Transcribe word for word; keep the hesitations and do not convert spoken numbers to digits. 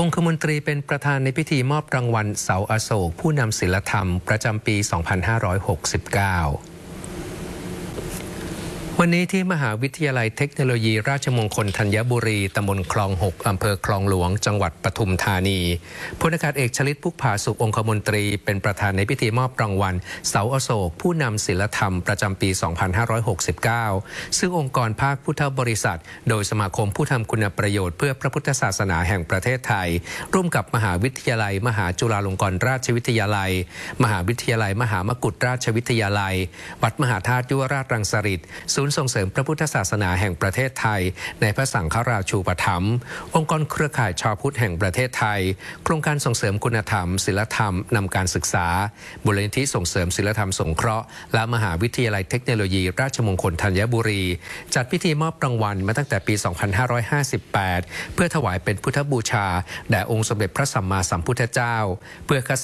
องคมนตรีเป็นประธานในพิธีมอบรางวัลเสาอโศกผู้นำศิลธรรมประจำปี สองพันห้าร้อยหกสิบเก้า วันนี้ที่มหาวิทยาลัยเทคโนโลยีราชมงคลธัญบุรีตำบลคลองหกอำเภอคลองหลวงจังหวัดปทุมธานีพลอากาศเอกชลิต พุกผาสุของคมนตรีเป็นประธานในพิธีมอบรางวัลเสาอโศกผู้นำศิลธรรมประจำปี สองพันห้าร้อยหกสิบเก้า ซึ่งองค์กรภาคพุทธบริษัทโดยสมาคมผู้ทำคุณประโยชน์เพื่อพระพุทธศาสนาแห่งประเทศไทยร่วมกับมหาวิทยาลัยมหาจุฬาลงกรณราชวิทยาลัยมหาวิทยาลัยมหามกุฏราชวิทยาลัยวัดมหาธาตุยุวราชรังสฤษฎ์ศูนย์ส่งเสริมพระพุทธศาสนาแห่งประเทศไทยในพระสังฆราชูปถัมภ์องค์กรเครือข่ายชาวพุทธแห่งประเทศไทยโครงการส่งเสริมคุณธรรมศีลธรรมนำการศึกษามูลนิธิส่งเสริมศีลธรรมสงเคราะห์และมหาวิทยาลัยเทคโนโลยีราชมงคลธัญบุรีจัดพิธีมอบรางวัลมาตั้งแต่ปี สองพันห้าร้อยห้าสิบแปด เพื่อถวายเป็นพุทธบูชาแด่องค์สมเด็จพระสัมมาสัมพุทธเจ้าเพื่อ